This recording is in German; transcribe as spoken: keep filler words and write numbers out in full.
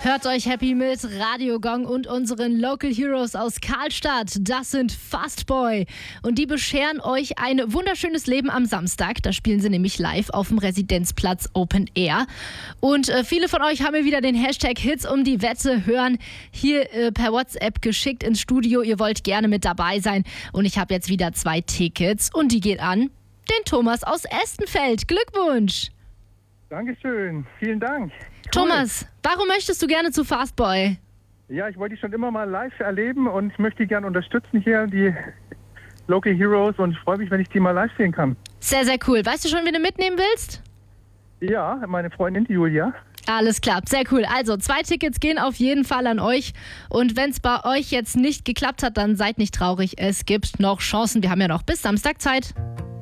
Hört euch happy mit Radio Gong und unseren Local Heroes aus Karlstadt. Das sind Fastboy und die bescheren euch ein wunderschönes Leben am Samstag. Da spielen sie nämlich live auf dem Residenzplatz Open Air. Und äh, viele von euch haben mir wieder den Hashtag Hits um die Wette hören hier äh, per WhatsApp geschickt ins Studio. Ihr wollt gerne mit dabei sein und ich habe jetzt wieder zwei Tickets und die geht an den Thomas aus Estenfeld. Glückwunsch! Dankeschön, vielen Dank. Cool. Thomas, warum möchtest du gerne zu Fastboy? Ja, ich wollte die schon immer mal live erleben und ich möchte die gerne unterstützen hier, die Local Heroes, und ich freue mich, wenn ich die mal live sehen kann. Sehr, sehr cool. Weißt du schon, wen du mitnehmen willst? Ja, meine Freundin, die Julia. Alles klar, sehr cool. Also zwei Tickets gehen auf jeden Fall an euch und wenn es bei euch jetzt nicht geklappt hat, dann seid nicht traurig. Es gibt noch Chancen. Wir haben ja noch bis Samstag Zeit.